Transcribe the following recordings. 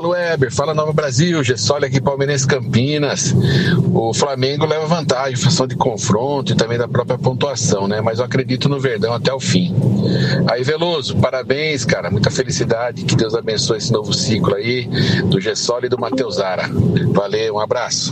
Fala Weber, fala Nova Brasil, Gessoli aqui, Palmeirense Campinas. O Flamengo leva vantagem em função de confronto e também da própria pontuação, né? Mas eu acredito no Verdão até o fim. Aí, Veloso, parabéns, cara, muita felicidade, que Deus abençoe esse novo ciclo aí do Gessoli e do Matheus Zara. Valeu, um abraço.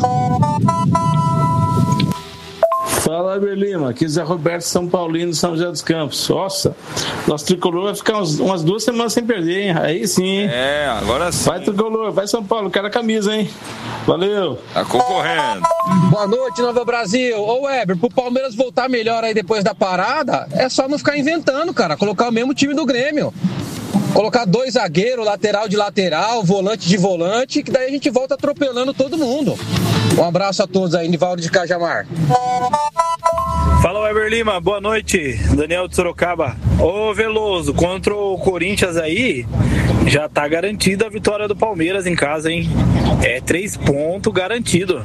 Fala, Weber Lima, aqui Zé Roberto, São Paulino, São José dos Campos. Nossa, nosso tricolor vai ficar umas 2 semanas sem perder, hein? Aí sim. Agora sim. Vai tricolor, vai São Paulo, quero a camisa, hein? Valeu. Tá concorrendo. Boa noite, Nova Brasil. Ô Weber, pro Palmeiras voltar melhor aí depois da parada, é só não ficar inventando, cara. Colocar o mesmo time do Grêmio. Colocar 2 zagueiros, lateral de lateral, volante de volante, que daí a gente volta atropelando todo mundo. Um abraço a todos aí, Nivaldo de Cajamar. Fala, Weber Lima, boa noite, Daniel de Sorocaba. Ô Veloso, contra o Corinthians aí, já tá garantida a vitória do Palmeiras em casa, hein? É 3 pontos garantido.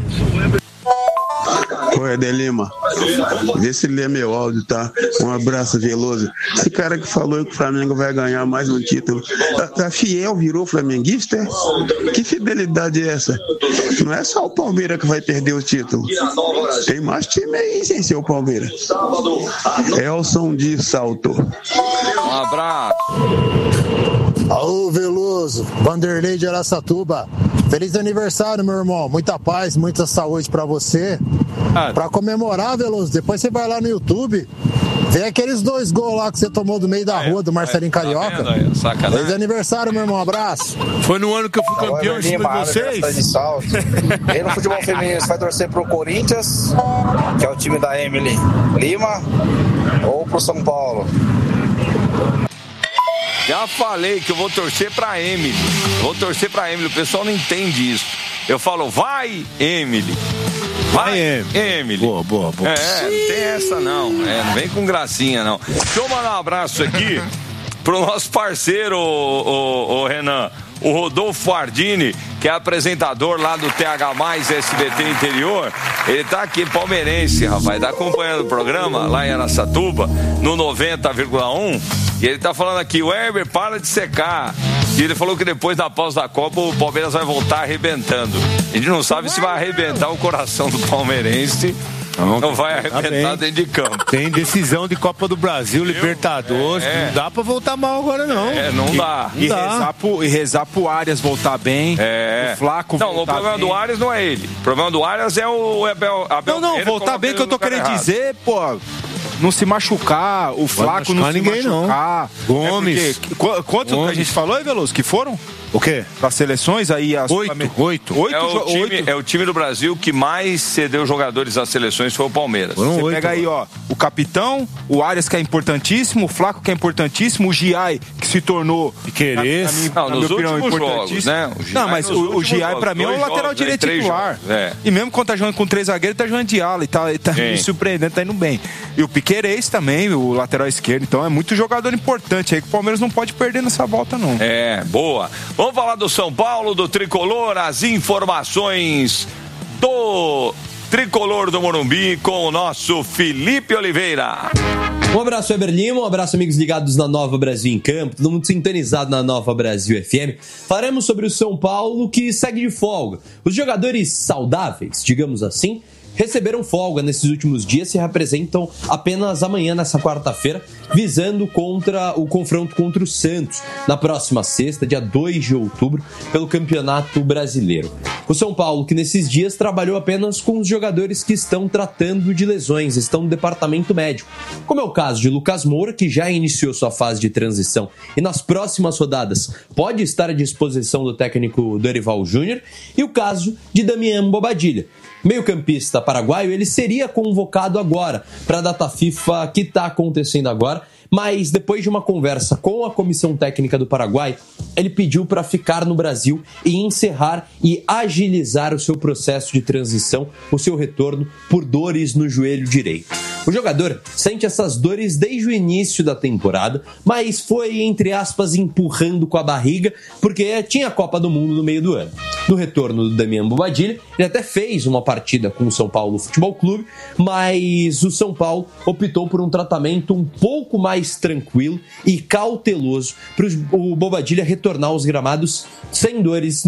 Oi, Adelima, vê se lê meu áudio, tá? Um abraço, Veloso. Esse cara que falou que o Flamengo vai ganhar mais um título, tá fiel, virou flamenguista? Que fidelidade é essa? Não é só o Palmeiras que vai perder o título. Tem mais time aí sem ser o Palmeiras. Elson de Salto. Um abraço. Alô, Veloso, Vanderlei de Araçatuba. Feliz aniversário, meu irmão. Muita paz, muita saúde pra você. Pra comemorar, Veloso, depois você vai lá no YouTube, vê aqueles 2 gols lá que você tomou do meio da rua do Marcelinho Carioca. Feliz aniversário, meu irmão. Abraço. Foi no ano que eu fui campeão em cima de vocês. E no futebol feminino, você vai torcer pro Corinthians, que é o time da Emily Lima, ou pro São Paulo? Já falei que eu vou torcer pra Emily. O pessoal não entende isso. Eu falo, vai, Emily. Vai, Emily. Boa. Não tem essa não. Não vem com gracinha, não. Deixa eu mandar um abraço aqui pro nosso parceiro, o Renan. O Rodolfo Ardini, que é apresentador lá do TH+, SBT Interior, ele tá aqui, palmeirense, rapaz, tá acompanhando o programa lá em Araçatuba, no 90,1, e ele tá falando aqui, Weber, para de secar. E ele falou que depois da pausa da Copa o Palmeiras vai voltar arrebentando. A gente não sabe se vai arrebentar o coração do palmeirense. Não vai arrebentar dentro de campo. Tem decisão de Copa do Brasil, Libertadores. Não dá pra voltar mal agora, não. Não dá. E rezar pro Arias voltar bem. O Flaco voltar bem. Não, o problema do Arias não é ele. O problema do Arias é o Abel. Não, voltar bem que eu tô querendo dizer, pô. Não se machucar, o Flaco não se machucar. Gomes. Quanto a gente falou aí, Veloso, que foram? O quê? Para seleções aí... 8. É o time do Brasil que mais cedeu jogadores às seleções foi o Palmeiras. Você pega aí, ó, o capitão, o Arias que é importantíssimo, o Flaco que é importantíssimo, o Giai que se tornou... nos últimos jogos, né? Mas o Giai pra mim é o lateral direito titular. E mesmo quando tá jogando com 3 zagueiros, tá jogando de ala e tá me surpreendendo, tá indo bem. E o Piquerez também, o lateral esquerdo. Então é muito jogador importante aí que o Palmeiras não pode perder nessa volta, não. Boa. Vamos falar do São Paulo, do Tricolor, as informações do Tricolor do Morumbi com o nosso Felipe Oliveira. Um abraço, Weber Lima, um abraço, amigos ligados na Nova Brasil em Campo, todo mundo sintonizado na Nova Brasil FM. Falaremos sobre o São Paulo, que segue de folga. Os jogadores saudáveis, digamos assim, receberam folga nesses últimos dias, se representam apenas amanhã, nessa quarta-feira, visando contra o confronto contra o Santos, na próxima sexta, dia 2 de outubro, pelo Campeonato Brasileiro. O São Paulo, que nesses dias trabalhou apenas com os jogadores que estão tratando de lesões, estão no departamento médico, como é o caso de Lucas Moura, que já iniciou sua fase de transição e nas próximas rodadas pode estar à disposição do técnico Dorival Júnior, e o caso de Damian Bobadilla. Meio-campista paraguaio, ele seria convocado agora para a data FIFA que está acontecendo agora, mas depois de uma conversa com a comissão técnica do Paraguai, ele pediu para ficar no Brasil e encerrar e agilizar o seu processo de transição, o seu retorno por dores no joelho direito. O jogador sente essas dores desde o início da temporada, mas foi, entre aspas, empurrando com a barriga, porque tinha a Copa do Mundo no meio do ano. No retorno do Damian Bobadilla, ele até fez uma partida com o São Paulo Futebol Clube, mas o São Paulo optou por um tratamento um pouco mais tranquilo e cauteloso para o Bobadilla retornar aos gramados sem dores